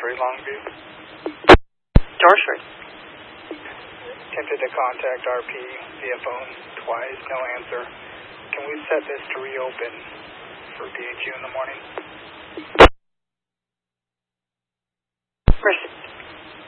Street, Longview. George Street. Attempted to contact RP via phone twice, no answer. Can we set this to reopen for DHU in the morning?